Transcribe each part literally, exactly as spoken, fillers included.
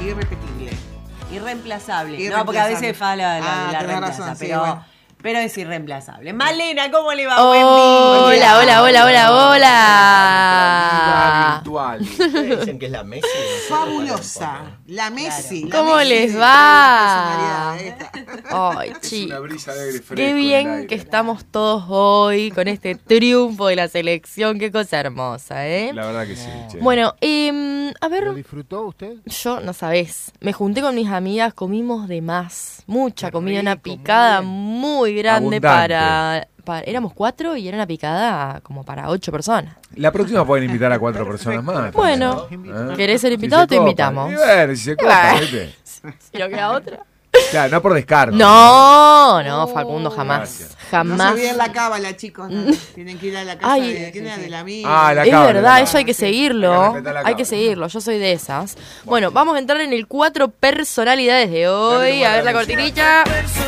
irrepetible. Irreemplazable. Irreemplazable. No, porque a veces fa la, la, Ah, la tenés reemplaza, razón, sí, pero, bueno. pero es irreemplazable. Malena, ¿cómo le va? Hola, Buen día. hola, hola, hola, Vida hola. virtual. Ustedes dicen que es la Messi. no sé, Fabulosa. La Messi. la ¿Cómo Messi les de- va? de personalidad esta. Ay, Es chicos. una brisa de aire fresco Qué en el bien aire. que estamos todos hoy con este triunfo de la selección. Qué cosa hermosa, ¿eh? La verdad que sí, che. Bueno, eh, a ¿Lo ver, disfrutó usted? yo no sabés. Me junté con mis amigas, comimos de más. Mucha Qué comida, una rico, muy picada bien. muy grande Abundante. para, para. Éramos cuatro y era una picada como para ocho personas. La próxima pueden invitar a cuatro personas más. Bueno, ¿Eh? ¿querés ser Si invitado? se Te copan. invitamos. Y bueno, si se copan, bueno. ¿viste? Si no queda otra. Claro, no por descargo. No, no, Facundo, jamás. Gracias. No Jamás. se olviden la cábala, chicos. No. Tienen que ir a la casa Ay, de, ¿quién era? De la amiga. Ah, la Es cábala, verdad, la eso hay que cábala, sí. Hay seguirlo. que respetar la Hay que cábala. seguirlo, yo soy de esas. Bueno, vamos a entrar en el cuatro personalidades de hoy. Dale, A ver la dale, cortinilla.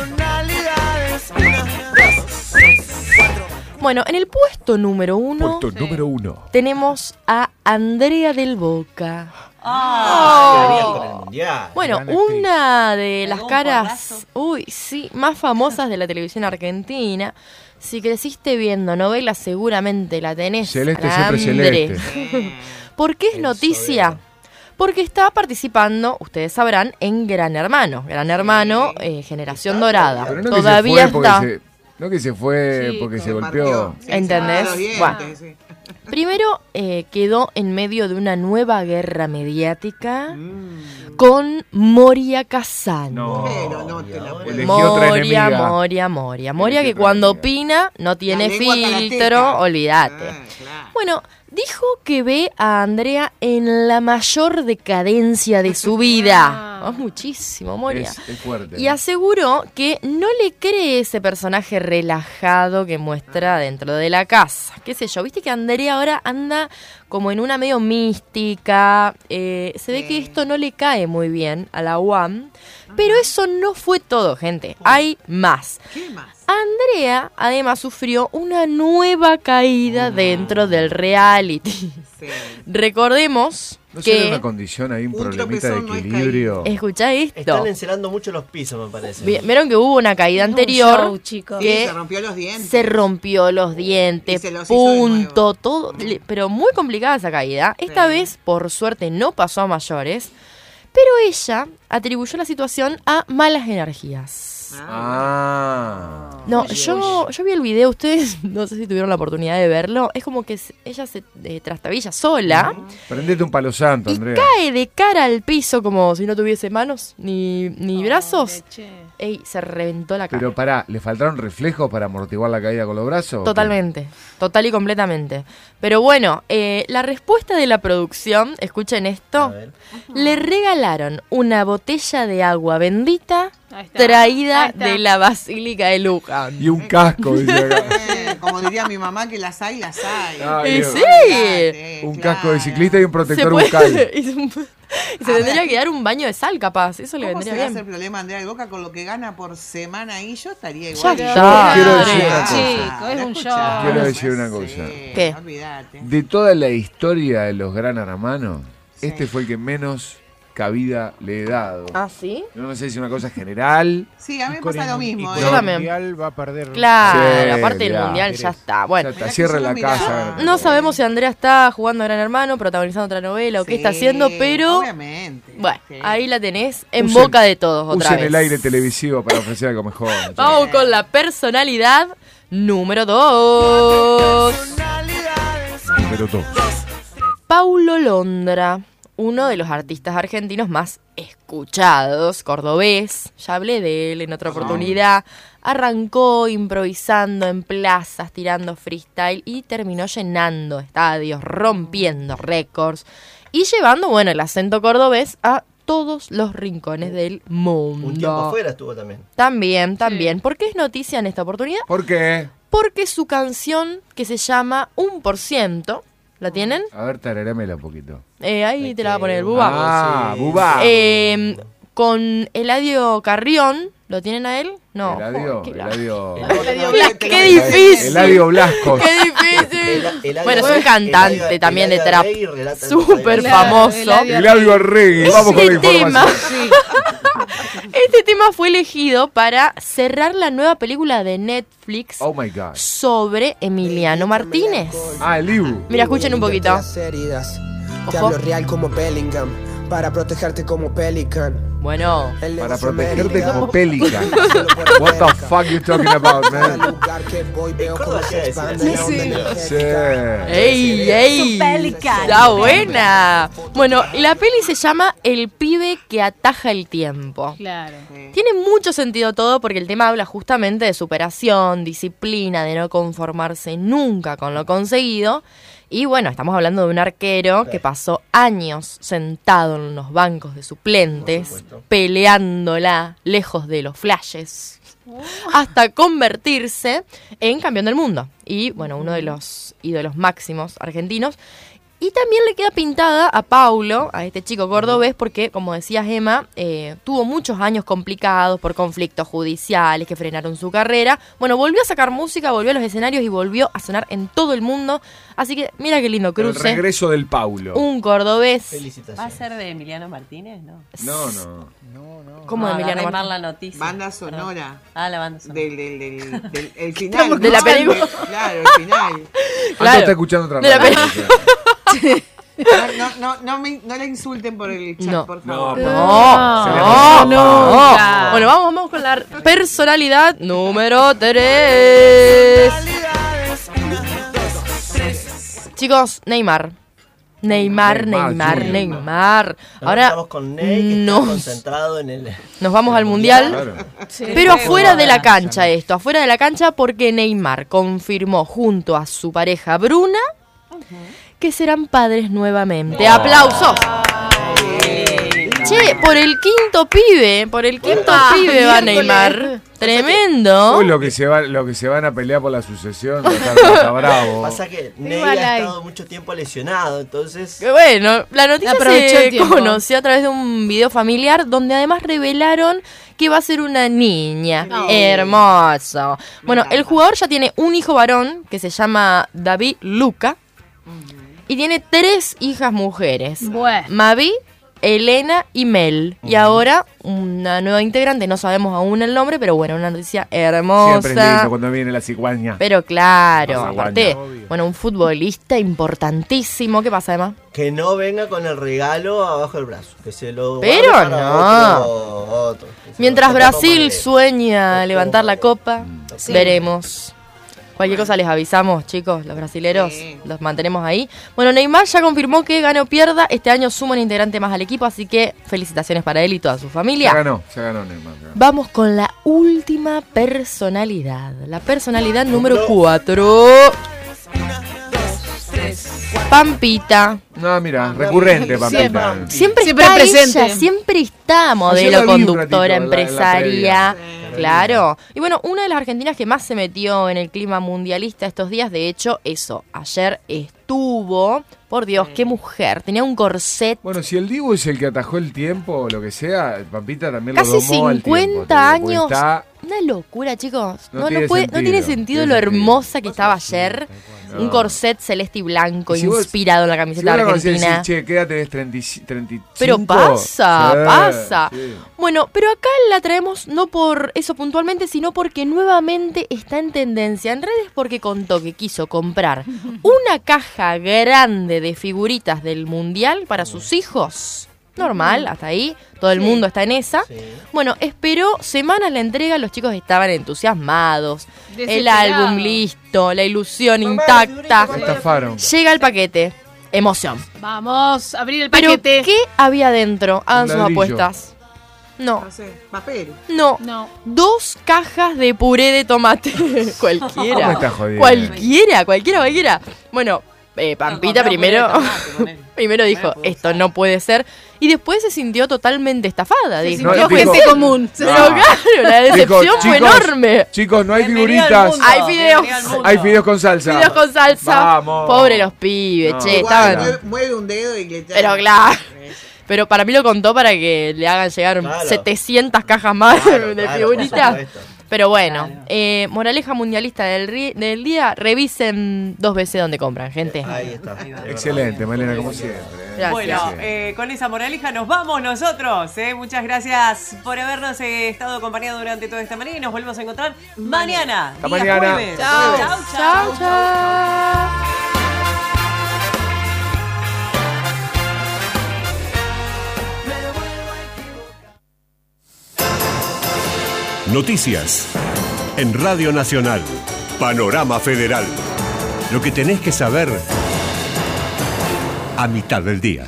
Bueno, en el puesto número uno Puesto número uno. tenemos a Andrea del Boca. Ah, Oh. con el mundial. Bueno, Gran actriz. una de las Pegó un caras, porrazo. uy, sí, más famosas de la televisión argentina. Si creciste viendo novelas, seguramente la tenés. Celeste, a la siempre Andre. celeste. ¿Por qué es El noticia? soberano. Porque está participando, ustedes sabrán, en Gran Hermano. Gran Hermano, eh, Generación Está Dorada. todavía. Pero no que Todavía se fue está. porque se, no que se fue Sí, porque se se golpeó. Sí, ¿Entendés? se los dientes, Bueno. sí. Primero eh, quedó en medio de una nueva guerra mediática Mm. con Moria Kazan. No. Pero no te la puedo. Elegí otra Moria, enemiga. Moria, Moria. Moria Elegí que otra cuando enemiga. opina no tiene La lengua filtro, karateca. olvídate. Ah, claro. Bueno, dijo que ve a Andrea en la mayor decadencia de su vida. Oh, muchísimo, Moria. Es, es fuerte. Y aseguró que no le cree ese personaje relajado que muestra dentro de la casa. Qué sé yo, viste que Andrea ahora anda como en una medio mística. eh, se ve Sí. que esto no le cae muy bien a la U A M. Pero eso no fue todo, gente. Hay más. ¿Qué más? Andrea además sufrió una nueva caída dentro del reality. Sí. Recordemos ¿No será que... una condición ahí, un, Un problemita de tropezón no es equilibrio? Escuchá esto. Están encelando mucho los pisos, me parece. Vi- Vieron que hubo una caída Es un anterior show, chicos. Sí, que se rompió los dientes. se rompió los Y dientes, se los hizo de punto, nuevo. todo, le- pero muy complicada esa caída. Esta Sí. vez, por suerte, no pasó a mayores, pero ella atribuyó la situación a malas energías. Ah. No, yo, yo vi el video, ustedes no sé si tuvieron la oportunidad de verlo, es como que se- ella se eh, trastabilla sola Prendete un palo santo, y Andrea. cae de cara al piso como si no tuviese manos ni, ni brazos. Leche. Ey, se reventó la cara. Pero pará, ¿le faltaron reflejos para amortiguar la caída con los brazos? o qué? Totalmente, total y completamente. Pero bueno, eh, la respuesta de la producción, escuchen A esto, ver. le regalaron una botella de agua bendita Ahí está. traída Ahí está. de la Basílica de Luján. Y un casco, dice acá. Eh, como diría mi mamá, que las hay, las hay. Ay, Y Dios. sí. Olvídate, Un claro. casco de ciclista y un Se protector puede- bucal. y se, y se A tendría ver. que dar un baño de sal, capaz. Eso le ¿Cómo vendría será ese bien. problema, Andrea del Boca, con lo que gana por semana ahí? Yo estaría Ya igual. está. Quiero decir Andrea. una cosa. Chico, es un Escuchá. show. Quiero decir una Sí, cosa. ¿Qué? Olvídate. De toda la historia de los Gran Hermanos, Sí. este fue el que menos cabida le he dado. ¿Ah, sí? Yo no sé si es una cosa general. Sí, a mí me Con pasa el- lo mismo. y ¿eh? con Yo el también. mundial va a perder. Claro, Sí, aparte del ya. mundial ya está. Bueno, Ya está, Mirá que cierra yo la no miraba. casa. no sabemos si Andrea está jugando a Gran Hermano, protagonizando otra novela o qué Sí, está haciendo, pero Obviamente. bueno, Sí. ahí la tenés en Usen- boca de todos otra Usen vez. el aire televisivo para ofrecer algo mejor. Vamos con la personalidad número dos. Número dos. Paulo Londra, uno de los artistas argentinos más escuchados, cordobés. Ya hablé de él en otra oportunidad. Arrancó improvisando en plazas, tirando freestyle y terminó llenando estadios, rompiendo récords y llevando, bueno, el acento cordobés a todos los rincones del mundo. Un tiempo afuera estuvo también. También, también. ¿Por qué es noticia en esta oportunidad? ¿Por qué? Porque su canción, que se llama Un por ciento, ¿la tienen? A ver, tararémela un poquito. Eh, ahí Es te la va a que- poner el Bubá. Ah, sí. Bubá. Eh, con Eladio Carrión, ¿lo tienen a él? No. Eladio, Qué la- Eladio. Eladio Blasco. ¡Qué difícil! Eladio Blasco. ¡Qué difícil! Ela- Eladio Bueno, es un Arregui- cantante Eladio- también de Eladio trap. Arregui relata el Súper Claro, famoso. Eladio Eladio Arregui. Vamos con la Ese tema. información. Este tema fue elegido para cerrar la nueva película de Netflix Oh my God. sobre Emiliano Martínez. Ah, el Ibu. Mira, escuchen un poquito. Las heridas. Te Ojo. hablo real como Bellingham, para protegerte como Pelican. Bueno, El Para negocio protegerte americano. como Pelican. Solo por What the América. fuck you talking about, Cada man? lugar que voy veo ¿Cómo como hacía se eso? expande la Sí. onda Sí. energética. ¡ey, ey! Pelican. ¡Está buena! Bueno, la peli se llama El pibe que ataja el tiempo. Claro. Tiene mucho sentido todo porque el tema habla justamente de superación, disciplina, de no conformarse nunca con lo conseguido. Y bueno, estamos hablando de un arquero que pasó años sentado en los bancos de suplentes, Por supuesto. peleándola lejos de los flashes, hasta convertirse en campeón del mundo. Y bueno, uno de los ídolos máximos argentinos. Y también le queda pintada a Paulo, a este chico cordobés, porque, como decía Emma, eh, tuvo muchos años complicados por conflictos judiciales que frenaron su carrera. Bueno, volvió a sacar música, volvió a los escenarios y volvió a sonar en todo el mundo. Así que mira qué lindo El cruce. regreso del Paulo. Un cordobés. ¿Va a Felicitaciones. ser de Emiliano Martínez? No. No, no. ¿Cómo de No, Emiliano agarré mal Martínez? la noticia. Banda Perdón. sonora. Ah, la banda sonora. Del, del, del, del el final. De la ¿no? película. Claro, el final. Anto Claro. está escuchando otra De la radio, peli- o sea. No, no, no, no, me, no le insulten por el chat, No. por No, favor. por- No, Se le no, pasó. no. Nunca. Bueno, vamos, vamos con la personalidad número tres. Chicos, Neymar. Neymar, Neymar, Neymar, Junior. Neymar. Ahora Ahora estamos con Ney, que está nos, concentrado en el. nos vamos al Mundial. Claro. Pero afuera de la cancha esto, afuera de la cancha porque Neymar confirmó junto a su pareja Bruna que serán padres nuevamente. ¡Aplausos! Che, por el quinto pibe, por el quinto pibe va Neymar. Tremendo. Uy, lo que se va, lo que se van a pelear por la sucesión, está, está bravo. Pasa que Ney Igual ha hay. estado mucho tiempo lesionado, entonces. Que bueno, la noticia Aprovechó el se tiempo. conoció a través de un video familiar donde además revelaron que va a ser una niña. Oh. Hermoso. Bueno, el jugador ya tiene un hijo varón que se llama David Luca y tiene tres hijas mujeres. Bueno. Mavi, Elena y Mel. Y ahora una nueva integrante, no sabemos aún el nombre, pero bueno, una noticia hermosa. Siempre es lindo cuando viene la cigüeña. Pero claro, Pasa, aparte, guaña. bueno, un futbolista importantísimo. ¿Qué pasa, Emma? Que no venga con el regalo abajo del brazo. Que se lo. Pero guarde para no. Otro, otro, que se Mientras lo- Brasil otro sueña Otro levantar la modelo. copa, Sí. veremos. Cualquier cosa les avisamos, chicos, los brasileros, Sí. los mantenemos ahí. Bueno, Neymar ya confirmó que gane o pierda, este año suma un integrante más al equipo, así que felicitaciones para él y toda su Se familia. ganó, se ganó Neymar. se ganó. Vamos con la última personalidad, la personalidad número Número- cuatro. Pampita. No, mira, recurrente, Pampita. Siempre. Siempre, Siempre está presente. ella, siempre está, Yo modelo, la vi un conductora, ratito en la- en la empresaria, previa. claro. Y bueno, una de las argentinas que más se metió en el clima mundialista estos días, de hecho, eso, ayer estuvo, por Dios, qué mujer, tenía un corset. Bueno, si el Dibu es el que atajó el tiempo o lo que sea, Pampita también lo Casi domó al tiempo, te digo, cincuenta porque años. está- Una locura, chicos. No No, no, tiene puede, no sentido, tiene sentido tiene lo sentido. hermosa que estaba ayer. No. Un corset celeste y blanco, Y si vos- inspirado en la Si camiseta vos la conocés y argentina. decís, che, ¿qué edad tenés? treinta y cinco, treinta y cinco. Pero pasa, Sí, pasa. sí. Bueno, pero acá la traemos no por eso puntualmente, sino porque nuevamente está en tendencia en redes porque contó que quiso comprar una caja grande de figuritas del Mundial para sus hijos. Normal, hasta ahí, todo el mundo está en esa. Sí. Bueno, esperó semanas la entrega, los chicos estaban entusiasmados. El Desesperados. álbum listo, la ilusión Mamá, intacta. figurita, Estafaron. Llega el paquete. Emoción. Vamos, abrir el ¿Pero paquete. qué había dentro? Hagan Un sus ladrillo. apuestas. No, No sé, papel. no. No. Dos cajas de puré de tomate. cualquiera. ¿Cómo me estás jodiendo? Cualquiera, cualquiera, cualquiera. Bueno, eh, Pampita No, compró primero, puré de tomate, ponele. primero dijo, esto no puede ser. Y después se sintió totalmente estafada. Se Dijo, No, sintió dijo- gente común. pero No. claro, la decepción Dijo, fue chicos, enorme. Chicos, no hay Bienvenido al figuritas. mundo, Hay fideos. bienvenido al mundo. Hay fideos con salsa. Videos con salsa. Vamos. Pobre los pibes, No. che, Igual, estaban... mueve, mueve un dedo y le trae. Pero claro. Pero para mí lo contó para que le hagan llegar Claro. setecientas cajas más Claro, de claro, figuritas. por supuesto. Pero bueno, Claro. eh, moraleja mundialista del, ri- del día, revisen dos veces dónde compran, gente. Ahí está. Ahí va. Excelente, Malena, como siempre. ¿eh? Gracias. Bueno, Sí. eh, con esa moraleja nos vamos nosotros. ¿eh? Muchas gracias por habernos eh, estado acompañando durante toda esta mañana y nos volvemos a encontrar mañana. Hasta día mañana. jueves. Chao, chao. chao, chao. Noticias en Radio Nacional. Panorama Federal. Lo que tenés que saber a mitad del día.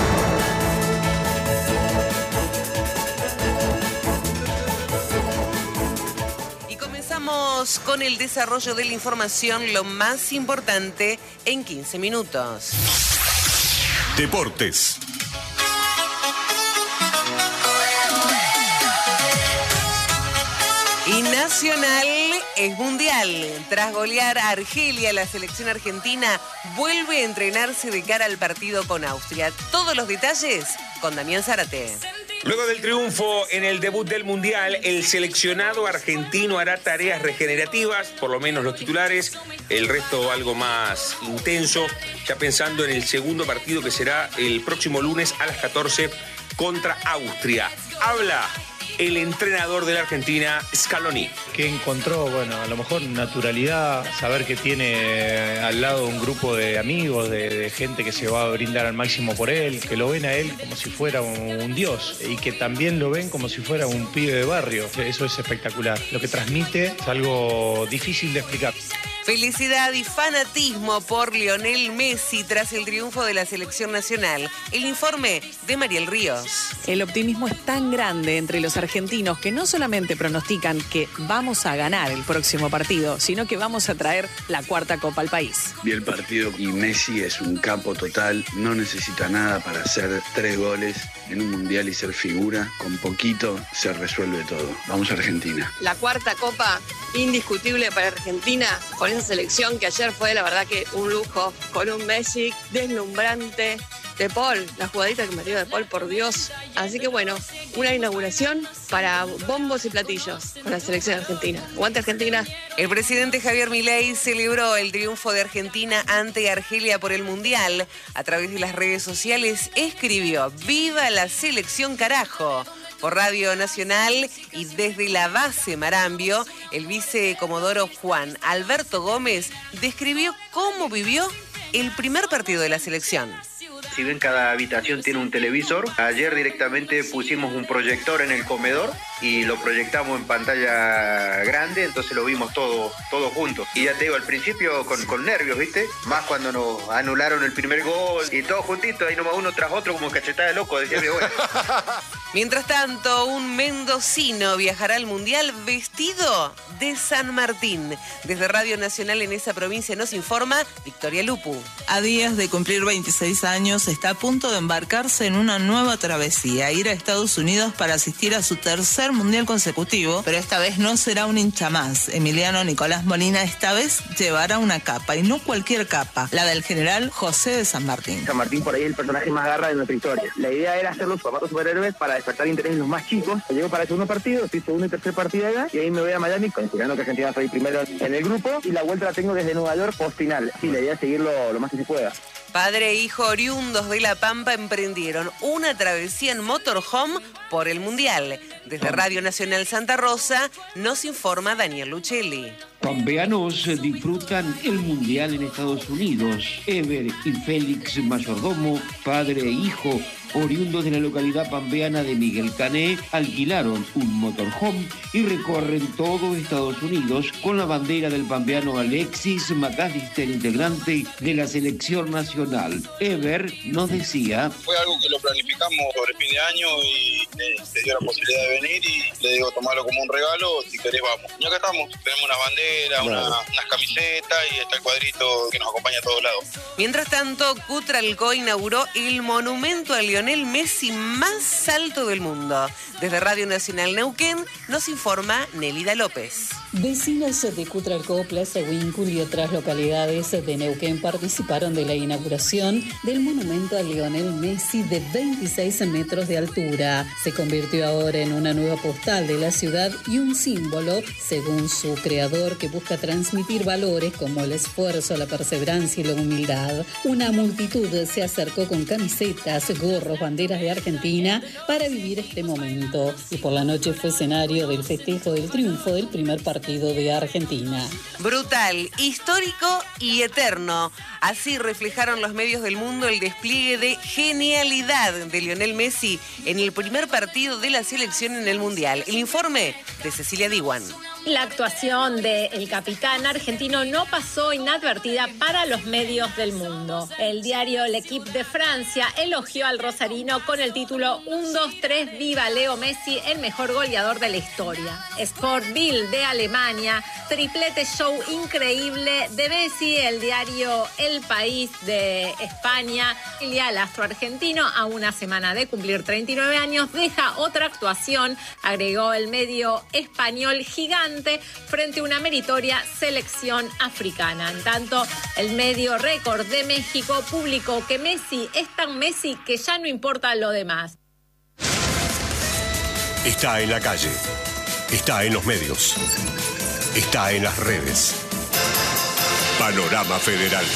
Y comenzamos con el desarrollo de la información, lo más importante en quince minutos. Deportes. Y Nacional es mundial. Tras golear a Argelia, la selección argentina vuelve a entrenarse de cara al partido con Austria. Todos los detalles con Damián Zárate. Luego del triunfo en el debut del Mundial, el seleccionado argentino hará tareas regenerativas, por lo menos los titulares, el resto algo más intenso, ya pensando en el segundo partido que será el próximo lunes a las catorce contra Austria. Habla el entrenador de la Argentina, Scaloni. Que encontró, bueno, a lo mejor naturalidad, saber que tiene al lado un grupo de amigos, de, de gente que se va a brindar al máximo por él, que lo ven a él como si fuera un, un dios y que también lo ven como si fuera un pibe de barrio. Eso es espectacular. Lo que transmite es algo difícil de explicar. Felicidad y fanatismo por Lionel Messi tras el triunfo de la selección nacional. El informe de Mariel Ríos. El optimismo es tan grande entre los argentinos que no solamente pronostican que vamos a ganar el próximo partido, sino que vamos a traer la cuarta copa al país. Vi el partido y Messi es un capo total, no necesita nada para hacer tres goles en un mundial y ser figura. Con poquito se resuelve todo. Vamos a Argentina. La cuarta copa indiscutible para Argentina con esa selección que ayer fue la verdad que un lujo, con un Messi deslumbrante. De Paul, la jugadita que metió de Paul, por Dios. Así que bueno, una inauguración para bombos y platillos con la selección argentina. ¡Aguante Argentina! El presidente Javier Milei celebró el triunfo de Argentina ante Argelia por el Mundial. A través de las redes sociales escribió: ¡Viva la selección carajo! Por Radio Nacional y desde la base Marambio, el vicecomodoro Juan Alberto Gómez describió cómo vivió el primer partido de la selección. Si ven, cada habitación tiene un televisor. Ayer directamente pusimos un proyector en el comedor y lo proyectamos en pantalla grande, entonces lo vimos todo, todo juntos. Y ya te digo, al principio con, con nervios, ¿viste? Más cuando nos anularon el primer gol y todo juntito, ahí nomás uno tras otro como cachetada de loco, decía mi abuela. Mientras tanto, un mendocino viajará al Mundial vestido de San Martín. Desde Radio Nacional en esa provincia nos informa Victoria Lupu. A días de cumplir veintiséis años, está a punto de embarcarse en una nueva travesía, ir a Estados Unidos para asistir a su tercer Mundial consecutivo, pero esta vez no será un hincha más. Emiliano Nicolás Molina esta vez llevará una capa, y no cualquier capa, la del general José de San Martín. San Martín por ahí es el personaje más garra de nuestra historia. La idea era hacer los zapatos superhéroes para despertar interés en los más chicos. Llego para el segundo partido, estoy segundo y tercer partido allá, y ahí me voy a Miami, considerando que Argentina soy primero en el grupo, y la vuelta la tengo desde Nueva York post final. Sí, la idea es seguirlo lo más que se pueda. Padre e hijo oriundos de La Pampa emprendieron una travesía en motorhome por el Mundial. Desde Radio Nacional Santa Rosa nos informa Daniel Luchelli. Pampeanos disfrutan el Mundial en Estados Unidos. Ever y Félix Mayordomo, padre e hijo, oriundos de la localidad pampeana de Miguel Cané, alquilaron un motorhome y recorren todo Estados Unidos con la bandera del pampeano Alexis McAllister, integrante de la selección nacional. Ever nos decía: fue algo que lo planificamos sobre fin de año y eh, se dio la posibilidad de venir y le digo, tomarlo como un regalo, si querés vamos. Y acá estamos, tenemos una bandera, polera, una- unas camisetas y está el cuadrito que nos acompaña a todos lados. Mientras tanto, Cutralcó inauguró el monumento a Lionel Messi más alto del mundo. Desde Radio Nacional Neuquén nos informa Nélida López. Vecinos de Cutralcó, Plaza Huíncul y otras localidades de Neuquén participaron de la inauguración del monumento a Lionel Messi de veintiséis metros de altura. Se convirtió ahora en una nueva postal de la ciudad y un símbolo, según su creador, que busca transmitir valores como el esfuerzo, la perseverancia y la humildad. Una multitud se acercó con camisetas, gorros, banderas de Argentina para vivir este momento. Y por la noche fue escenario del festejo del triunfo del primer partido de Argentina. Brutal, histórico y eterno. Así reflejaron los medios del mundo el despliegue de genialidad de Lionel Messi en el primer partido de la selección en el Mundial. El informe de Cecilia Diwan. La actuación del capitán argentino no pasó inadvertida para los medios del mundo. El diario L'Equipe de Francia elogió al rosarino con el título uno, dos, tres, viva Leo Messi, el mejor goleador de la historia. Sport Bild de Alemania, triplete show increíble de Messi. El diario El País de España, y al astro argentino, a una semana de cumplir treinta y nueve años, deja otra actuación, agregó el medio español gigante, frente a una meritoria selección africana. En tanto, el medio Récord de México publicó que Messi es tan Messi que ya no importa lo demás. Está en la calle, está en los medios, está en las redes. Panorama Federal.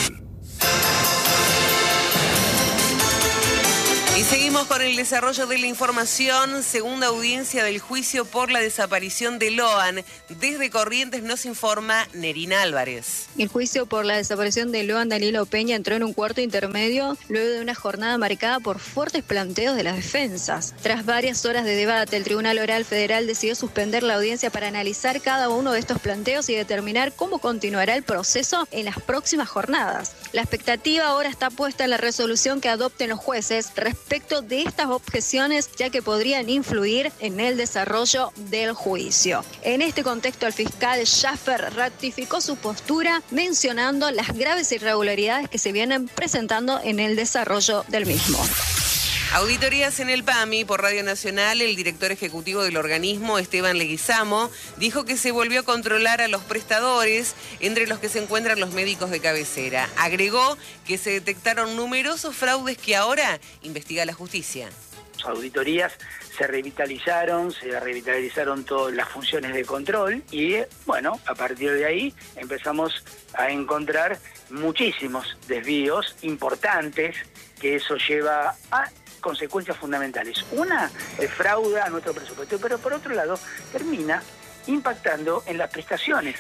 Y seguimos con el desarrollo de la información. Segunda audiencia del juicio por la desaparición de Loan. Desde Corrientes nos informa Nerina Álvarez. El juicio por la desaparición de Loan Danilo Peña entró en un cuarto intermedio luego de una jornada marcada por fuertes planteos de las defensas. Tras varias horas de debate, el Tribunal Oral Federal decidió suspender la audiencia para analizar cada uno de estos planteos y determinar cómo continuará el proceso en las próximas jornadas. La expectativa ahora está puesta en la resolución que adopten los jueces respecto de estas objeciones, ya que podrían influir en el desarrollo del juicio. En este contexto, el fiscal Schaffer ratificó su postura mencionando las graves irregularidades que se vienen presentando en el desarrollo del mismo. Auditorías en el PAMI. Por Radio Nacional, el director ejecutivo del organismo, Esteban Leguizamo, dijo que se volvió a controlar a los prestadores, entre los que se encuentran los médicos de cabecera. Agregó que se detectaron numerosos fraudes que ahora investiga la justicia. Auditorías se revitalizaron, se revitalizaron todas las funciones de control y, bueno, a partir de ahí empezamos a encontrar muchísimos desvíos importantes, que eso lleva a consecuencias fundamentales. Una, defrauda a nuestro presupuesto, pero por otro lado termina impactando en las prestaciones.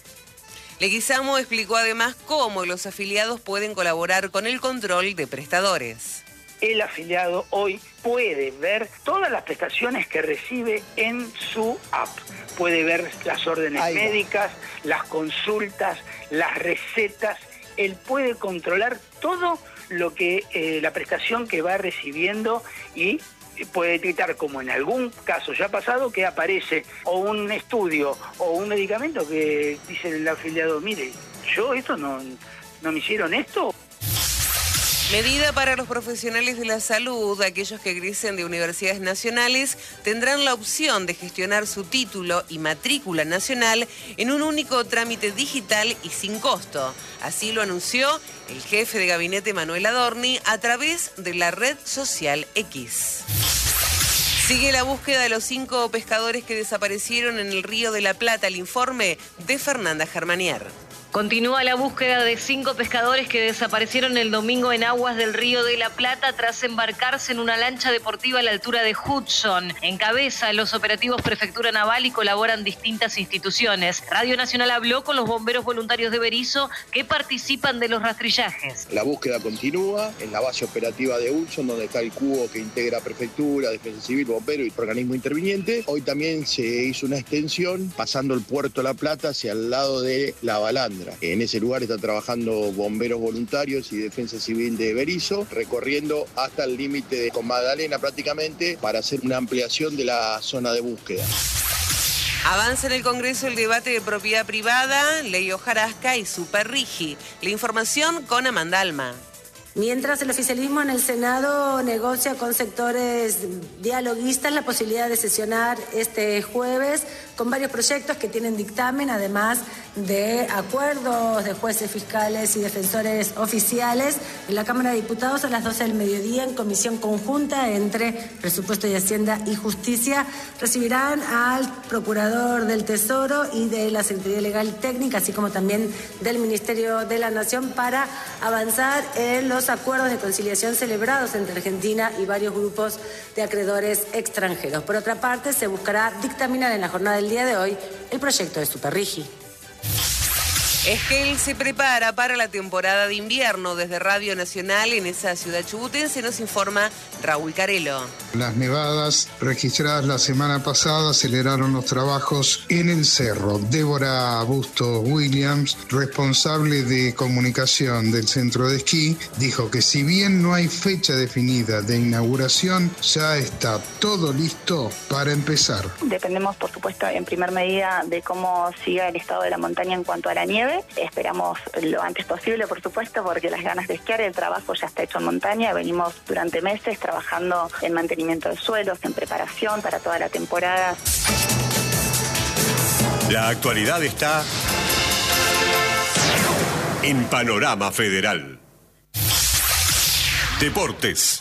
Leguizamo explicó además cómo los afiliados pueden colaborar con el control de prestadores. El afiliado hoy puede ver todas las prestaciones que recibe en su app. Puede ver las órdenes Ahí. médicas, las consultas, las recetas. Él puede controlar todo lo que eh, la prestación que va recibiendo y puede detectar, como en algún caso ya ha pasado, que aparece o un estudio o un medicamento que dice el afiliado, mire, yo esto no, no me hicieron esto. Medida para los profesionales de la salud. Aquellos que egresen de universidades nacionales tendrán la opción de gestionar su título y matrícula nacional en un único trámite digital y sin costo. Así lo anunció el jefe de gabinete Manuel Adorni a través de la red social X. Sigue la búsqueda de los cinco pescadores que desaparecieron en el Río de la Plata. El informe de Fernanda Germanier. Continúa la búsqueda de cinco pescadores que desaparecieron el domingo en aguas del Río de la Plata tras embarcarse en una lancha deportiva a la altura de Hudson. Encabeza los operativos Prefectura Naval y colaboran distintas instituciones. Radio Nacional habló con los bomberos voluntarios de Berisso que participan de los rastrillajes. La búsqueda continúa en la base operativa de Hudson, donde está el cubo que integra Prefectura, Defensa Civil, Bombero y organismo interviniente. Hoy también se hizo una extensión pasando el Puerto La Plata hacia el lado de La Balandra. En ese lugar están trabajando bomberos voluntarios y Defensa Civil de Berisso, recorriendo hasta el límite de con Magdalena prácticamente para hacer una ampliación de la zona de búsqueda. Avanza en el Congreso el debate de propiedad privada, ley hojarasca y Superrigi. La información con Amanda Alma. Mientras el oficialismo en el Senado negocia con sectores dialoguistas la posibilidad de sesionar este jueves con varios proyectos que tienen dictamen, además de acuerdos de jueces fiscales y defensores oficiales. En la Cámara de Diputados a las doce del mediodía, en comisión conjunta entre Presupuesto y Hacienda y Justicia, recibirán al Procurador del Tesoro y de la Secretaría Legal y Técnica, así como también del Ministerio de la Nación, para avanzar en los acuerdos de conciliación celebrados entre Argentina y varios grupos de acreedores extranjeros. Por otra parte, se buscará dictaminar en la jornada del día de hoy el proyecto de Superrigi. Esquel se prepara para la temporada de invierno. Desde Radio Nacional en esa ciudad chubutense nos informa Raúl Carelo. Las nevadas registradas la semana pasada aceleraron los trabajos en el cerro. Débora Busto Williams, responsable de comunicación del centro de esquí, dijo que si bien no hay fecha definida de inauguración, ya está todo listo para empezar. Dependemos, por supuesto, en primer medida de cómo siga el estado de la montaña en cuanto a la nieve. Esperamos lo antes posible, por supuesto, porque las ganas de esquiar, el trabajo ya está hecho en montaña. Venimos durante meses trabajando en mantenimiento de suelos, en preparación para toda la temporada. La actualidad está en Panorama Federal. Deportes.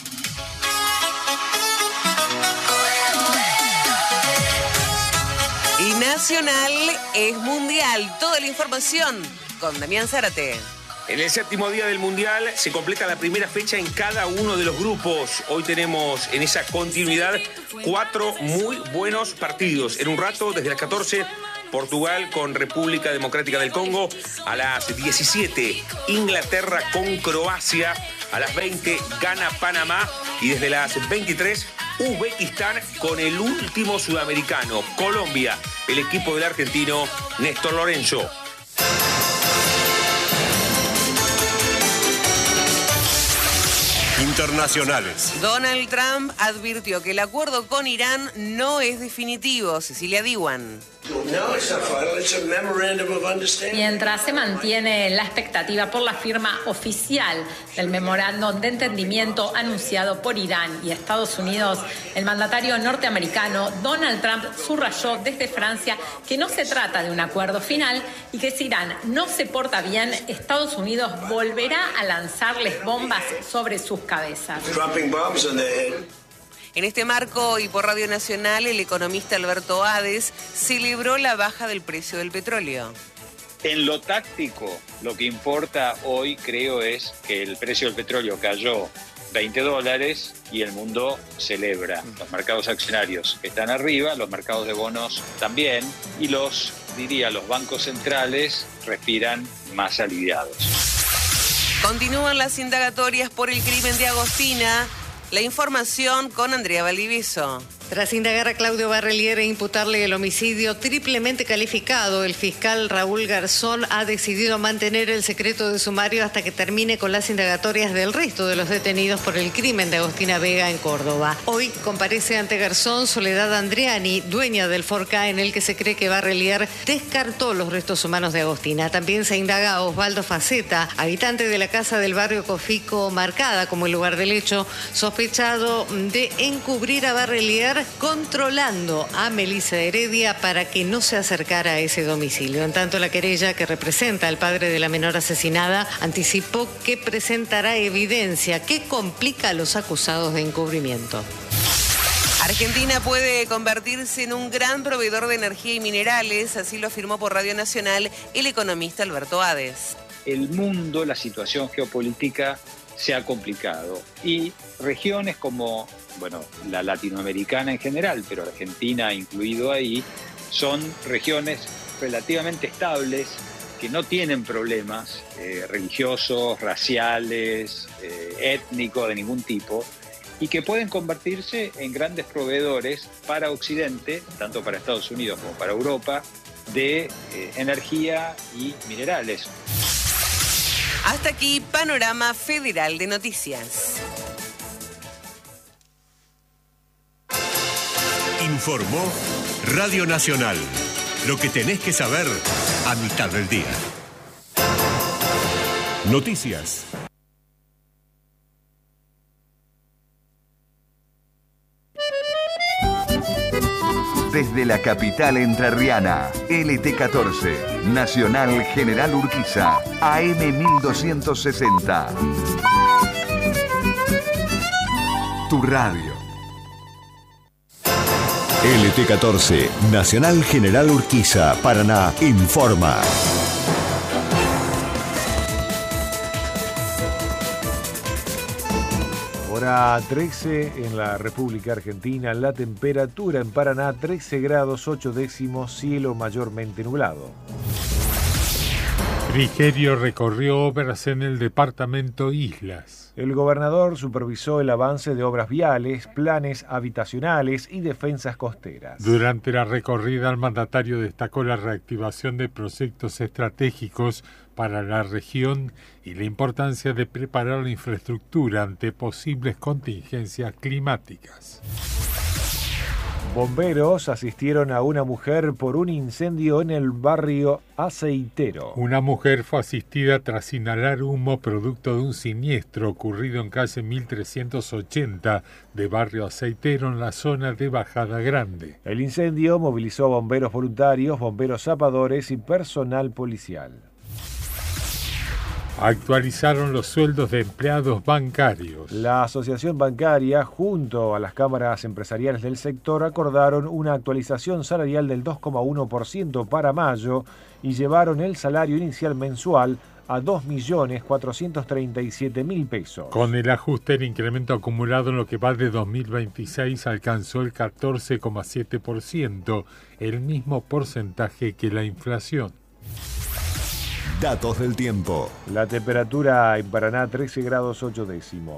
Y Nacional es mundial. Toda la información con Damián Zárate. En el séptimo día del Mundial se completa la primera fecha en cada uno de los grupos. Hoy tenemos en esa continuidad cuatro muy buenos partidos. En un rato, desde las catorce, Portugal con República Democrática del Congo. A las diecisiete, Inglaterra con Croacia. A las veinte, Ghana, Panamá. Y desde las veintitrés, Uzbekistán con el último sudamericano, Colombia, el equipo del argentino Néstor Lorenzo. Internacionales. Donald Trump advirtió que el acuerdo con Irán no es definitivo. Cecilia Diwan. Mientras se mantiene la expectativa por la firma oficial del memorándum de entendimiento anunciado por Irán y Estados Unidos, el mandatario norteamericano Donald Trump subrayó desde Francia que no se trata de un acuerdo final y que si Irán no se porta bien, Estados Unidos volverá a lanzarles bombas sobre sus cabezas. En este marco y por Radio Nacional, el economista Alberto Hades celebró la baja del precio del petróleo. En lo táctico, lo que importa hoy, creo, es que el precio del petróleo cayó veinte dólares y el mundo celebra. Los mercados accionarios están arriba, los mercados de bonos también, y los, diría, los bancos centrales respiran más aliviados. Continúan las indagatorias por el crimen de Agostina. La información con Andrea Valdivieso. Tras indagar a Claudio Barrelier e imputarle el homicidio triplemente calificado, el fiscal Raúl Garzón ha decidido mantener el secreto de sumario hasta que termine con las indagatorias del resto de los detenidos por el crimen de Agostina Vega en Córdoba. Hoy comparece ante Garzón Soledad Andriani, dueña del Forca, en el que se cree que Barrelier descartó los restos humanos de Agostina. También se indaga a Osvaldo Faceta, habitante de la casa del barrio Cofico, marcada como el lugar del hecho, sospechado de encubrir a Barrelier controlando a Melissa Heredia para que no se acercara a ese domicilio. En tanto, la querella que representa al padre de la menor asesinada anticipó que presentará evidencia que complica a los acusados de encubrimiento. Argentina puede convertirse en un gran proveedor de energía y minerales, así lo afirmó por Radio Nacional el economista Alberto Hades. El mundo, la situación geopolítica se ha complicado y regiones como, bueno, la latinoamericana en general, pero Argentina incluido ahí, son regiones relativamente estables que no tienen problemas eh, religiosos, raciales, eh, étnicos de ningún tipo y que pueden convertirse en grandes proveedores para Occidente, tanto para Estados Unidos como para Europa, de eh, energía y minerales. Hasta aquí, Panorama Federal de Noticias. Informó Radio Nacional. Lo que tenés que saber a mitad del día. Noticias. Desde la capital entrerriana, L T catorce, Nacional General Urquiza, A M mil doscientos sesenta. Tu radio. L T catorce, Nacional General Urquiza, Paraná, informa. Hora trece en la República Argentina, la temperatura en Paraná trece grados ocho décimos, cielo mayormente nublado. Frigerio recorrió obras en el departamento Islas. El gobernador supervisó el avance de obras viales, planes habitacionales y defensas costeras. Durante la recorrida, el mandatario destacó la reactivación de proyectos estratégicos para la región y la importancia de preparar la infraestructura ante posibles contingencias climáticas. Bomberos asistieron a una mujer por un incendio en el barrio Aceitero. Una mujer fue asistida tras inhalar humo producto de un siniestro ocurrido en calle mil trescientos ochenta de barrio Aceitero en la zona de Bajada Grande. El incendio movilizó bomberos voluntarios, bomberos zapadores y personal policial. Actualizaron los sueldos de empleados bancarios. La Asociación Bancaria, junto a las cámaras empresariales del sector, acordaron una actualización salarial del dos coma uno por ciento para mayo y llevaron el salario inicial mensual a dos millones cuatrocientos treinta y siete mil pesos. Con el ajuste, el incremento acumulado en lo que va de dos mil veintiséis alcanzó el catorce coma siete por ciento, el mismo porcentaje que la inflación. Datos del tiempo. La temperatura en Paraná trece grados ocho décimos.